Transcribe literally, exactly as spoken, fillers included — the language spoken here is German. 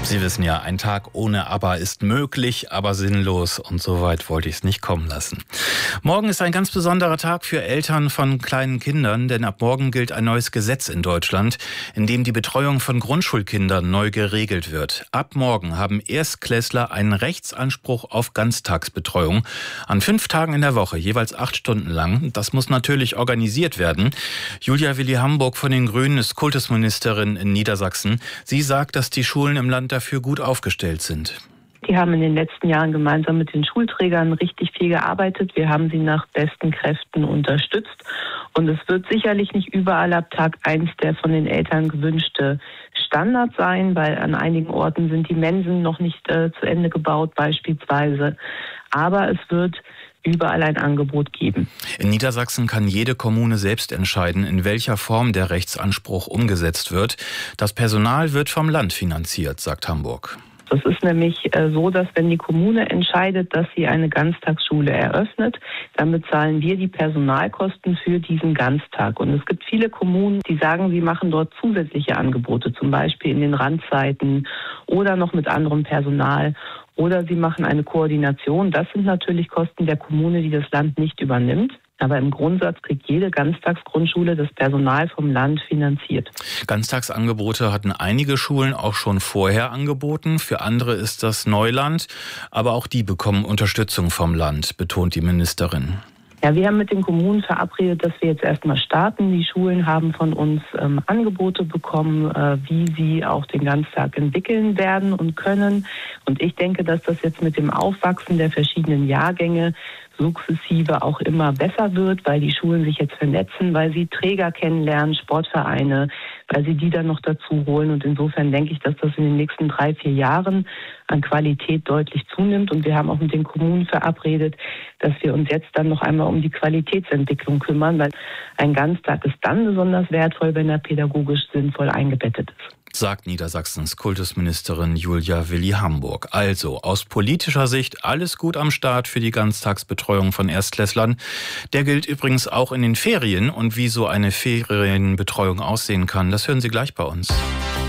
Sie wissen ja, ein Tag ohne Aber ist möglich, aber sinnlos, und so weit wollte ich es nicht kommen lassen. Morgen ist ein ganz besonderer Tag für Eltern von kleinen Kindern, denn ab morgen gilt ein neues Gesetz in Deutschland, in dem die Betreuung von Grundschulkindern neu geregelt wird. Ab morgen haben Erstklässler einen Rechtsanspruch auf Ganztagsbetreuung an fünf Tagen in der Woche, jeweils acht Stunden lang. Das muss natürlich organisiert werden. Julia Willi-Hamburg von den Grünen ist Kultusministerin in Niedersachsen. Sie sagt, dass die Schulen im Land dafür gut aufgestellt sind. Die haben in den letzten Jahren gemeinsam mit den Schulträgern richtig viel gearbeitet. Wir haben sie nach besten Kräften unterstützt. Und es wird sicherlich nicht überall ab Tag eins der von den Eltern gewünschte Standard sein, weil an einigen Orten sind die Mensen noch nicht äh, zu Ende gebaut beispielsweise. Aber es wird überall ein Angebot geben. In Niedersachsen kann jede Kommune selbst entscheiden, in welcher Form der Rechtsanspruch umgesetzt wird. Das Personal wird vom Land finanziert, sagt Hamburg. Es ist nämlich so, dass wenn die Kommune entscheidet, dass sie eine Ganztagsschule eröffnet, dann bezahlen wir die Personalkosten für diesen Ganztag. Und es gibt viele Kommunen, die sagen, sie machen dort zusätzliche Angebote, zum Beispiel in den Randzeiten oder noch mit anderem Personal. Oder sie machen eine Koordination. Das sind natürlich Kosten der Kommune, die das Land nicht übernimmt. Aber im Grundsatz kriegt jede Ganztagsgrundschule das Personal vom Land finanziert. Ganztagsangebote hatten einige Schulen auch schon vorher angeboten. Für andere ist das Neuland. Aber auch die bekommen Unterstützung vom Land, betont die Ministerin. Ja, wir haben mit den Kommunen verabredet, dass wir jetzt erstmal starten. Die Schulen haben von uns ähm, Angebote bekommen, äh, wie sie auch den Ganztag entwickeln werden und können. Und ich denke, dass das jetzt mit dem Aufwachsen der verschiedenen Jahrgänge sukzessive auch immer besser wird, weil die Schulen sich jetzt vernetzen, weil sie Träger kennenlernen, Sportvereine, weil sie die dann noch dazu holen. Und insofern denke ich, dass das in den nächsten drei, vier Jahren an Qualität deutlich zunimmt. Und wir haben auch mit den Kommunen verabredet, dass wir uns jetzt dann noch einmal um die Qualitätsentwicklung kümmern, weil ein Ganztag ist dann besonders wertvoll, wenn er pädagogisch sinnvoll eingebettet ist. Sagt Niedersachsens Kultusministerin Julia Willi-Hamburg. Also aus politischer Sicht alles gut am Start für die Ganztagsbetreuung von Erstklässlern. Der gilt übrigens auch in den Ferien. Und wie so eine Ferienbetreuung aussehen kann, das hören Sie gleich bei uns.